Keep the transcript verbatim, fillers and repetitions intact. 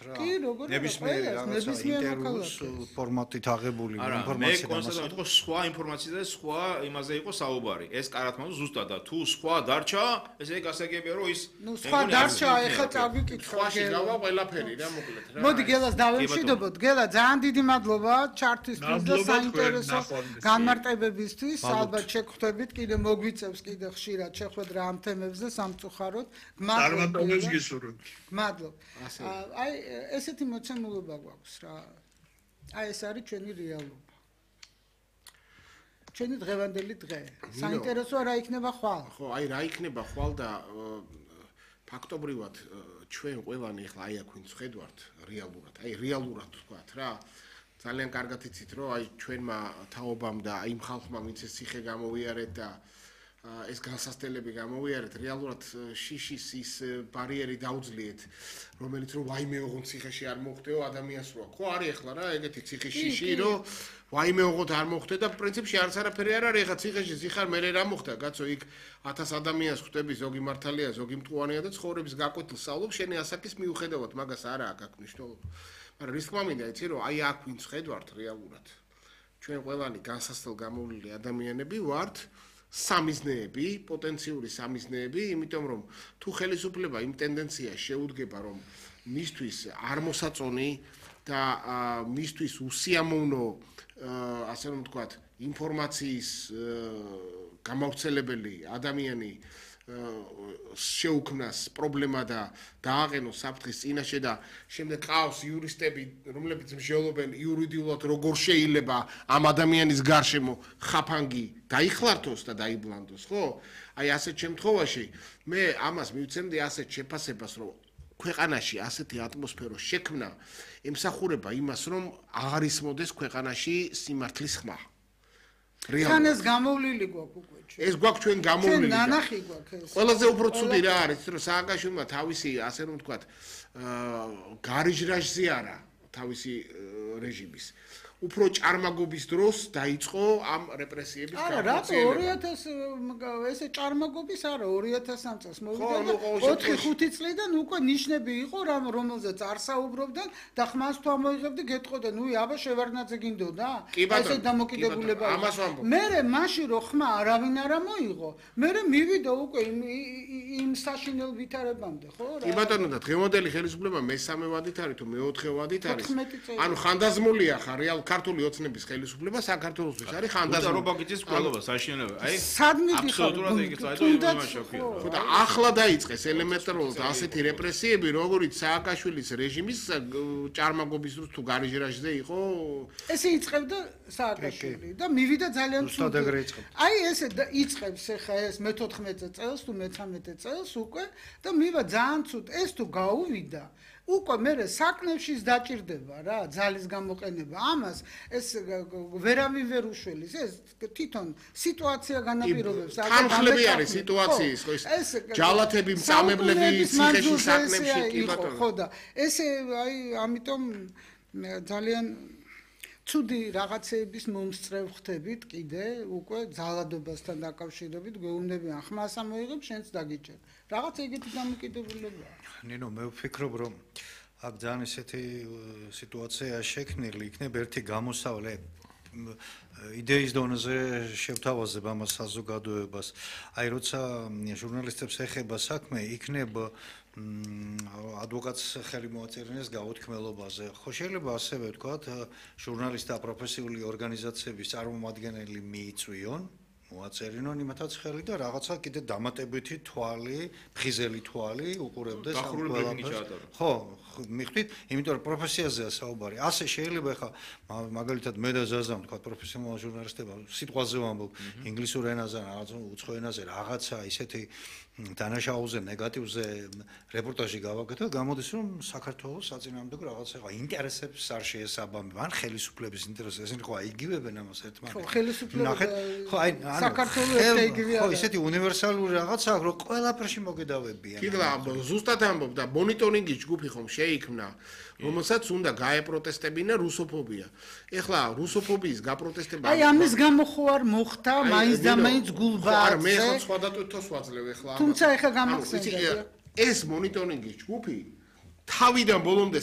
რა. კი, როგორ არა, ნებისმიერი ყველას, რაღაცა ნებისმიერ ინტერვიუს მოქალაქეს. ფორმატით აღებული არა, მე ინფორმაცია კონსტატავ იყო სხვა ინფორმაცია და სხვა იმაზე იყო საუბარი. ეს კარათმალო ზუსტად და თუ სხვა დარჩა, ესე იგი გასაგებია რომ ის ნუ სხვა დარჩა, ეხლა წაგვიკითხო. სხვაში გავა ყველაფერი რა მოკლედ რა. მოდი გელას დავემშვიდობოთ. გელა ძალიან დიდი მადლობა ჩართვისთვის და საინტერესო განმარტებებისთვის. ალბათ შეგხვდებით, კიდე მოგვიწევს კიდე ხშირად შეხვედრა ამ თემებზე სამწუხაროდ. წარმატებებს გისურვებ. მადლობ. აი ესეთი მოცემულობა გვაქვს რა. აი ეს არის ჩვენი რეალობა. ჩვენი დღევანდელი დღე. საინტერესოა რა იქნება ხვალ. ხო, აი რა იქნება ხვალ და ფაქტობრივად ჩვენ ყველანი ახლა აი აქ ვინც ხედავთ რეალურად, აი რეალურად თქვათ რა. ძალიან კარგად იცით რომ აი ჩვენმა თაობამ და იმ ხალხმა ვინც ეს ციხე გამოვიარეთ და ეს განსასწრებელი გამოვიარეთ რეალურად შიშის ის ბარიერი დაუძლიეთ რომელიც რომ ვაიმე ოღონდ ციხეში არ მოხდეო ადამიანს რო ხო არის ახლა რა ეგეთი ციხის შიში რომ ვაიმე ოღონდ არ მოხდე და პრინციპში არც არაფერი არ არის ახლა ციხეში ზიხარ მე რა მოხდა კაცო იქ ათას ადამიანს ხვდები ზოგი მართალია ზოგი მტყუანია და ცხოვრების გაკვეთილ სწავლობ შენი ასაკის მიუხედავად მაგას არა აქვს აქ მნიშვნელობა მაგრამ რის თქმა მინდა იცი რომ აი აქ ვინც ხედავთ რეალურად ჩვენ ყველანი განსასწრელ გამოვლილი ადამიანები ვართ სამიზნეები, პოტენციური სამიზნეები, იმიტომ რომ თუ ხელისუფლება იმ ტენდენციას შეუდგება, რომ მისთვის არ მოსაწონი და მისთვის უსიამოვნო, ასე რომ ვთქვათ, ინფორმაციის გამავრცელებელი ადამიანი შეუქმნას პრობლემა და დააყენოს საფრთხის წინაშე და შემდეგ ყავს იურისტები, რომლებიც მსჯელობენ იურიდიულად როგორ შეიძლება ამ ადამიანის გარშემო ხაფანგი დაიხლართოს და დაიბლანდოს, ხო? აი ასეთ შემთხვევაში მე ამას მივცემდი ასეთ შეფასებას, რომ ქვეყანაში ასეთი ატმოსფერო შექმნა ემსახურება იმას, რომ აღარ ისმოდეს ქვეყანაში სიმართლის ხმა. თან ეს გამოვლილი გვაქვს უკვე ჩვენ. ეს გვაქვს ჩვენ გამოვლილი. ჩვენ ნანახი გვაქვს ეს. ყველაზე უფრო ცუდი რა არის, რომ სააკაშვილმა თავისი, ასე რომ ვთქვათ, გარიჟრაჟზე არა, თავისი რეჟიმის. უფრო ჭარმაგობის დროს დაიწყო ამ რეპრესიების გამოცდილება. არა, რატო ორი ათას ესე ჭარმაგობის არა ორი ათასი წელს მოვიდა და ოთხი ხუთი წლიდან უკვე ნიშნები იყო რამ რომელზეც არ საუბრობდნენ და ხმას თუ ამოიღებდი გეტყოდა ნუ აბა შევარდნაძე გინდოდა ესე დამოკიდებულება მერე მაშინ რო ხმა არავინ არ ამოიღო მერე მივიდა უკვე იმ საშინელ ვითარებამდე ხო რა კი ბატონო და დღევანდელი ხელისუფლება მესამე ვადით არის თუ მეოთხე ვადით არის ანუ ხანდაზმულია ხარ რეალ ქართული ოცნების ხელისუფლება საქართველოსთვის არის ხანდაზმული. და რობაგიტის ყოლობა საშინელება. აი აბსოლუტურად ეგეც აი იმაში აქვია. ხო და ახლა დაიწყეს ელემენტარულად ასეთი რეპრესიები, როგორიც სააკაშვილის რეჟიმის ჭარმაგობის დროს თუ გარიჟრაჟზე იყო. ესე იწყებდა სააკაშვილი და მივიდა ძალიან ცუდად. აი ესე იწყებს ახლა ეს მეთოთხმეტე წელს თუ მეთორმეტე წელს უკვე და მივა ძალიან ცუდ. ეს თუ გაუვიდა უკვე მე საკნევშიც დაჭირდება რა ძალის გამოყენება ამას ეს ვერავინ ვერ უშველის ეს თვითონ სიტუაცია განაპირობებს თანხლები არის სიტუაციის ხო ეს ჯალათები მწამებლები ციხეში საკნევში კი ბატონო ხო და ესე აი ამიტომ ძალიან ცუდი რაღაცეების მომსწრევ ხთებით კიდე უკვე ძალადობასთან დაკავშირებით გვეუბნებიან ხმას ამოიღებ შენც დაგიჭერ რაღაც ეგეთი დამოკიდებულებაა ნინო მე ვფიქრობ რომ აქ ძალიან ესეთი სიტუაცია შექმნილი იქნება ერთი გამოსავლე იდეის დონეზე შევთავაზებ ამას საზოგადოებას აი როცა ჟურნალისტებს ეხება საქმე იქნება ადვოკატს ხელი მოაწერინეს გაუთქმელობაზე ხო შეიძლება ასევე ვთქვათ ჟურნალისტთა პროფესიული ორგანიზაციების წარმომადგენელი მიიწვიონ მოაწერინონ იმათაც ხელი და რაღაცა კიდე დამატებითი თვალი, ფხიზელი თვალი უყურებდეს ამ ყველაფერს. ხო, მიხვდით, იმიტომ რომ პროფესიაზეა საუბარი. ასე შეიძლება ხა მაგალითად მე და ზაზამ თქვა პროფესიონალ ჟურნალისტებმა სიტყვაზე ვამბობ ინგლისურ ენაზე, რაღაცა უცხო ენაზე, რაღაცა ისეთი დანაშაულზე, ნეგატივზე რეპორტაჟი გავაკეთე, გამოდის რომ საქართველოს საწინააღმდეგო რაღაცა ხა ინტერესებს არ შეესაბამება, ან ხელისუფლების ინტერესებს, ესენი ხო აიგივებენ ამას ერთმანეთს. ხო, ხელისუფლება ხო, აი საქართველოს ეგივე ხო, ისეთი უნივერსალური რაღაცა აქვს, რომ ყველაფერში მოგედავებიან. კი და ზუსტად ამბობ და მონიტორინგის ჯგუფი ხომ შეიქმნა, რომელსაც უნდა გაეპროტესტებინა რუსოფობია. ეხლა რუსოფობიის გაპროტესტება აი ამის გამო ხო არ მოხდა მაინც და მაინც გულბაძე. არ მე ხო სხვადასხვათოს ვაძლევ ეხლა. თუმცა ეხლა გამახსენდა. ეს მონიტორინგის ჯგუფი თავიდან ბოლომდე